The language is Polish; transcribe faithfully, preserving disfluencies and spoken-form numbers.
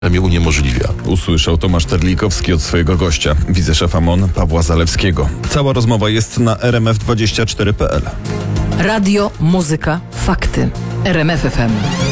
mnie uniemożliwia. Usłyszał Tomasz Terlikowski od swojego gościa, wiceszefa M O N Pawła Zalewskiego. Cała rozmowa jest na r m f dwadzieścia cztery kropka p l. Radio, muzyka, fakty. R M F F M.